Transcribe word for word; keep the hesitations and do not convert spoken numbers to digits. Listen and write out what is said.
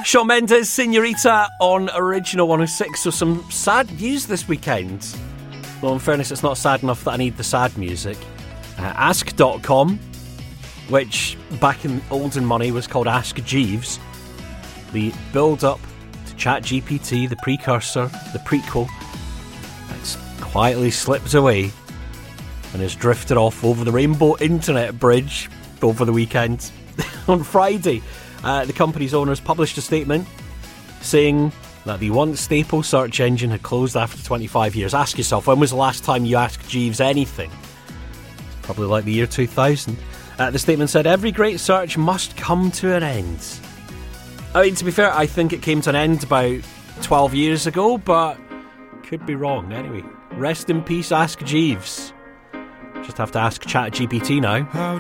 Shawn Mendes, Senorita on Original one oh six. So some sad news this weekend. Well, in fairness, it's not sad enough that I need the sad music. Uh, ask dot com, which back in olden money was called Ask Jeeves. The build-up to ChatGPT, the precursor, the prequel, it's quietly slipped away and has drifted off over the Rainbow Internet Bridge over the weekend. On Friday, uh, the company's owners published a statement saying that the once staple search engine had closed after twenty-five years. Ask yourself, when was the last time you asked Jeeves anything? It's probably like the year two thousand. Uh, the statement said, every great search must come to an end. I mean, to be fair, I think it came to an end about twelve years ago, but could be wrong. Anyway, rest in peace, Ask Jeeves. Just have to ask ChatGPT now.